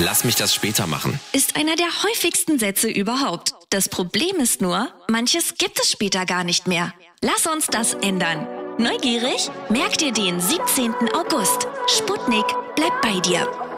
Lass mich das später machen. Ist einer der häufigsten Sätze überhaupt. Das Problem ist nur, manches gibt es später gar nicht mehr. Lass uns das ändern. Neugierig? Merk dir den 17. August. Sputnik bleibt bei dir.